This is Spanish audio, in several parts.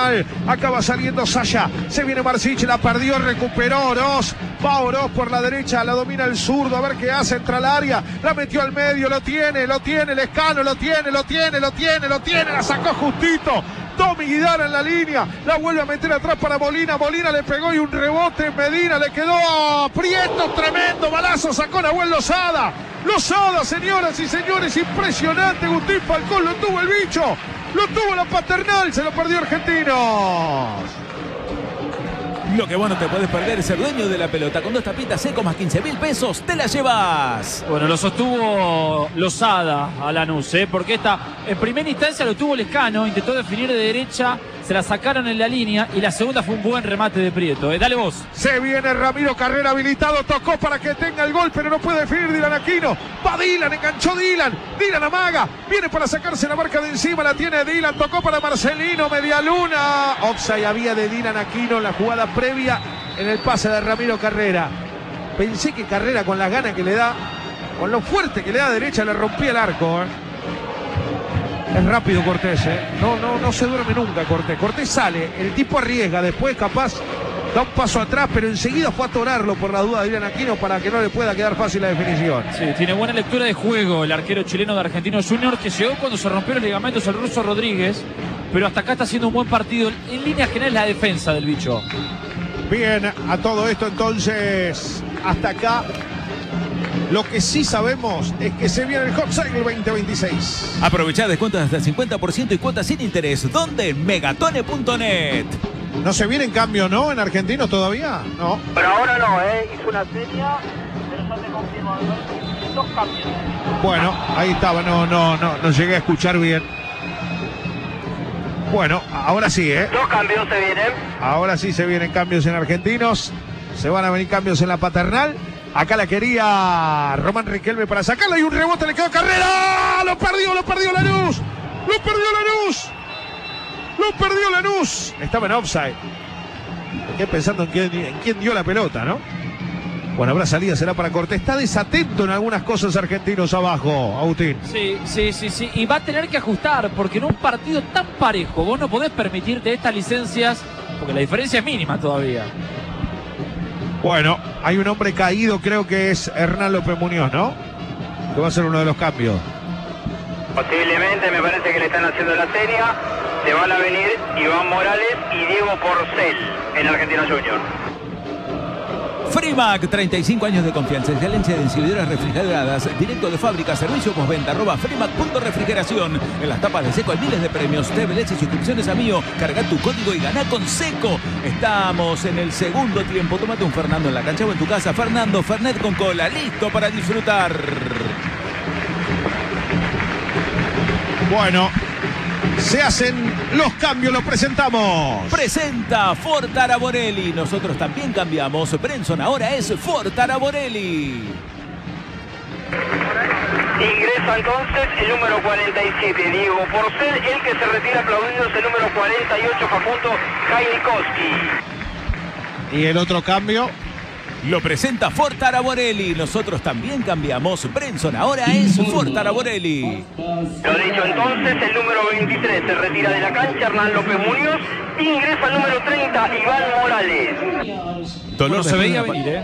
paternal. Acaba saliendo Saya. Se viene Marsic, la perdió, recuperó Oroz. Va Oroz por la derecha, la domina el zurdo. A ver qué hace, entra al área. La metió al medio, lo tiene. Lescano, lo tiene. La sacó justito. Tommy Guidara en la línea, la vuelve a meter atrás para Molina. Molina le pegó y un rebote. Medina le quedó Prieto, tremendo balazo, sacó Nahuel Lozada. Lozada, señoras y señores, impresionante. Agustín Falcón lo tuvo el bicho, lo tuvo la paternal, se lo perdió Argentinos. Lo que vos no te podés perder es ser dueño de la pelota. Con 2 tapitas Seco más 15.000 pesos, te la llevas. Bueno, lo sostuvo Lozada a Lanús, porque en primera instancia lo tuvo Lescano, intentó definir de derecha, se la sacaron en la línea y la segunda fue un buen remate de Prieto. Dale vos. Se viene Ramiro Carrera habilitado, tocó para que tenga el gol, pero no puede definir Dylan Aquino. Va Dylan, enganchó Dylan amaga, viene para sacarse la marca de encima, la tiene Dylan, tocó para Marcelino, medialuna. Offside había de Dylan Aquino en la jugada previa en el pase de Ramiro Carrera. Pensé que Carrera con las ganas que le da, con lo fuerte que le da a derecha, le rompía el arco. Es rápido Cortés, no se duerme nunca Cortés. Cortés sale, el tipo arriesga, después capaz da un paso atrás, pero enseguida fue a atorarlo por la duda de Dylan Aquino para que no le pueda quedar fácil la definición. Sí, tiene buena lectura de juego el arquero chileno de Argentinos Juniors, que llegó cuando se rompió los ligamentos el ruso Rodríguez, pero hasta acá está haciendo un buen partido. En líneas generales la defensa del bicho. Bien, a todo esto entonces, hasta acá. Lo que sí sabemos es que se viene el Hot Sale 2026. Aprovechá descuentos hasta el 50% y cuotas sin interés. ¿Dónde? En megatone.net. No se viene en cambio, ¿no? En Argentinos todavía, no. Pero ahora no, hizo una seña, pero ya te confirmo, 2 cambios. Bueno, ahí estaba, no llegué a escuchar bien. Bueno, ahora sí, 2 cambios se vienen. Ahora sí se vienen cambios en Argentinos. Se van a venir cambios en la paternal. Acá la quería Román Riquelme para sacarla y un rebote le quedó Carrera. Lo perdió Lanús. Lo perdió Lanús. Estaba en offside. Me quedé pensando en quién dio la pelota, ¿no? Bueno, habrá salida, será para Cortés. Está desatento en algunas cosas Argentinos abajo, Agustín. Sí. Y va a tener que ajustar, porque en un partido tan parejo vos no podés permitirte estas licencias, porque la diferencia es mínima todavía. Bueno, hay un hombre caído, creo que es Hernán López Muñoz, ¿no? Que va a ser uno de los cambios. Posiblemente, me parece que le están haciendo la seña. Se van a venir Iván Morales y Diego Porcel en Argentinos Juniors. Frimac, 35 años de confianza, excelencia de incineradores refrigeradas, directo de fábrica, servicio postventa, @frimac.refrigeración. En las tapas de Seco hay miles de premios, TVLs y suscripciones a Mío. Carga tu código y ganá con Seco. Estamos en el segundo tiempo. Tómate un Fernando en la cancha o en tu casa. Fernando, Fernet con cola, listo para disfrutar. Bueno, se hacen los cambios, los presentamos. Presenta Ford Araborelli. Nosotros también cambiamos. Brenson ahora es Ford Araborelli. Ingresa entonces el número 47, Diego Porcel, el que se retira aplaudido es el número 48, Facundo Kailikowski. Y el otro cambio lo presenta Ford Araborelli. Nosotros también cambiamos. Brenson ahora es Ford Araborelli. Lo dicho entonces, el número 23 se retira de la cancha, Hernán López Muñoz. Ingresa el número 30, Iván Morales. Dolor se veía venir,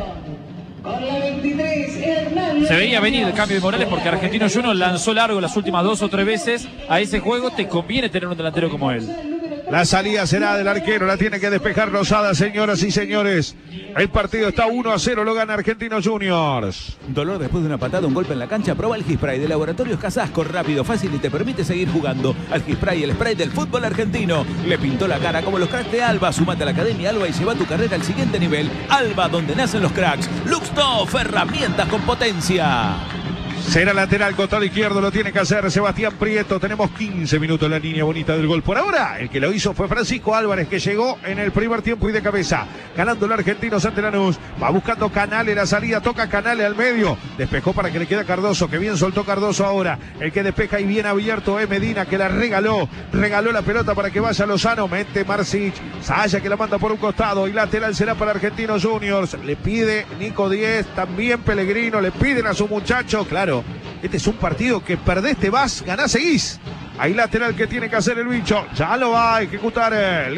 Se veía venir el cambio de Morales, porque Argentinos Juniors lanzó largo las últimas 2 o 3 veces a ese juego. Te conviene tener un delantero como él. La salida será del arquero, la tiene que despejar Lozada, señoras y señores. El partido está 1-0, lo gana Argentinos Juniors. Dolor después de una patada, un golpe en la cancha. Prueba el Gispray de Laboratorios Casasco, rápido, fácil y te permite seguir jugando. Al Gispray, el spray del fútbol argentino. Le pintó la cara como los cracks de Alba. Sumate a la Academia Alba y lleva tu carrera al siguiente nivel. Alba, donde nacen los cracks. Luxtoff, herramientas con potencia. Será lateral, costado izquierdo, lo tiene que hacer Sebastián Prieto. Tenemos 15 minutos en la línea bonita del gol. Por ahora, el que lo hizo fue Francisco Álvarez, que llegó en el primer tiempo y de cabeza. Ganando el Argentinos ante Lanús. Va buscando Canale la salida, toca Canale al medio. Despejó para que le quede a Cardoso, que bien soltó Cardoso ahora. El que despeja y bien abierto es Medina, que la regaló. Regaló la pelota para que vaya Lozano. Mete Marsic. Saya, que la manda por un costado. Y lateral será para Argentinos Juniors. Le pide Nico 10, también Pellegrino. Le piden a su muchacho, claro. Este es un partido que perdés, te vas, ganás, seguís. Hay lateral que tiene que hacer el bicho. Ya lo va a ejecutar